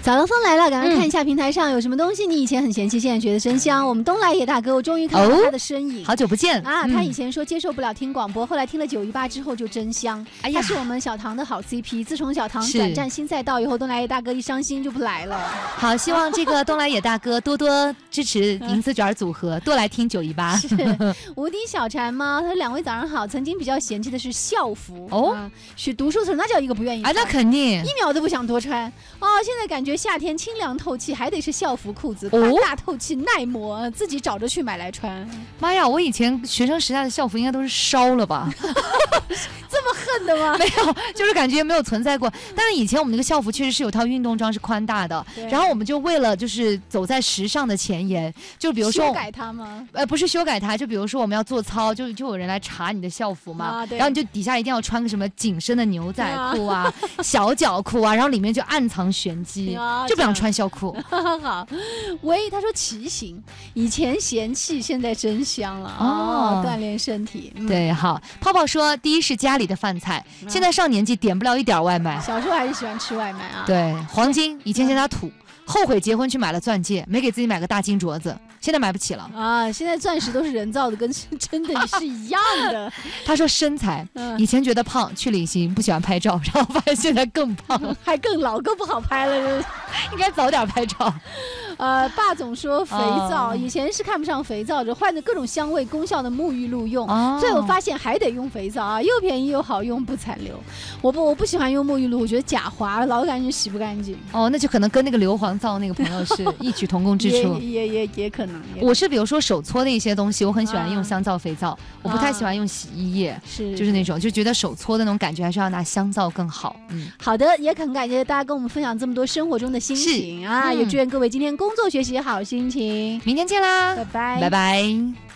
早高峰来了，赶快看一下平台上有什么东西你以前很嫌弃，现在觉得真香。我们东来野大哥，我终于看到他的身影， 好久不见啊！他以前说接受不了听广播，后来听了918之后就真香。哎呀，他是我们小唐的好 CP， 自从小唐转战新赛道以后，东来野大哥一伤心就不来了。 好，希望这个东来野大哥多多支持银丝卷组合，多来听918。 是无敌小馋猫，他说2位早上好，曾经比较嫌弃的是校服哦，是读书时那叫一个不愿意穿， 那肯定 1秒都不想多穿哦。现在感觉夏天清凉透气，还得是校服裤子，宽大透气耐磨，自己找着去买来穿。 妈呀，我以前学生时代的校服应该都是烧了吧？ 这么恨的吗？ 没有，就是感觉没有存在过。但是以前我们那个校服确实是有套运动装是宽大的，然后我们就为了就是走在时尚的前沿，就比如说修改它吗？ 不是修改它，就比如说我们要做操，就有人来查你的校服嘛，然后你就底下一定要穿个什么紧身的牛仔裤啊、小脚裤啊，然后里面就暗藏玄机，就不想穿校裤。 好，喂，他说骑行，以前嫌弃，现在真香了哦，锻炼身体。 对，好，泡泡说，第一是家里的饭菜，现在上年纪点不了一点外卖， 小时候还是喜欢吃外卖啊。 对，黄金以前嫌他土，后悔结婚去买了钻戒，没给自己买个大金镯子，现在买不起了啊！现在钻石都是人造的，跟真的是一样的。 他说身材，以前觉得胖，去旅行不喜欢拍照，然后发现现在更胖， 还更老，更不好拍了， 应该早点拍照。 爸总说肥皂，以前是看不上肥皂，只换着各种香味功效的沐浴露用，最后发现还得用肥皂啊，又便宜又好用，不残留。我不喜欢用沐浴露，我觉得假滑，老感觉洗不干净。 哦，那就可能跟那个硫磺皂那个朋友是异曲同工之处， 也可能。 我是比如说手搓的一些东西，我很喜欢用香皂肥皂，我不太喜欢用洗衣液，就是那种就觉得手搓的那种感觉还是要拿香皂更好。 好的，也很感谢大家跟我们分享这么多生活中的心情啊，也祝愿各位今天工作学习好心情。 明天见啦， 拜拜， 拜拜。